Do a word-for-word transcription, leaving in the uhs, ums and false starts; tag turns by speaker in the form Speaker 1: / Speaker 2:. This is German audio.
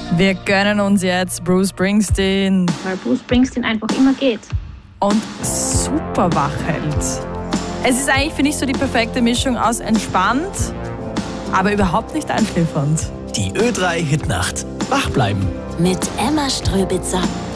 Speaker 1: Wir gönnen uns jetzt Bruce Springsteen.
Speaker 2: Weil Bruce Springsteen einfach immer geht.
Speaker 1: Und super wach hält. Es ist eigentlich, finde ich, so die perfekte Mischung aus entspannt, aber überhaupt nicht einschläfernd.
Speaker 3: Die Ö drei Hitnacht. Wach bleiben.
Speaker 4: Mit Emma Ströbitzer.